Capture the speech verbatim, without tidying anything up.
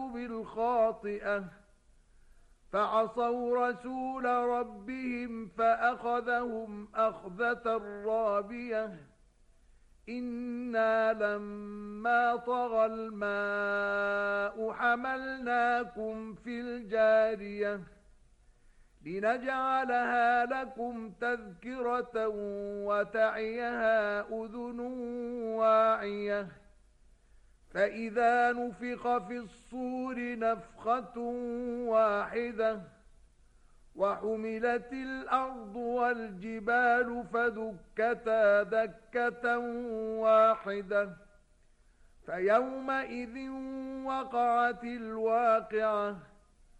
بالخاطئة فعصوا رسول ربهم فأخذهم أخذة رابية إنا لما طغى الماء حملناكم في الجارية لنجعلها لكم تذكرة وتعيها أذن واعية فإذا نفخ في الصور نفخة واحدة وحملت الأرض والجبال فدكتا دكة واحدة فيومئذ وقعت الواقعة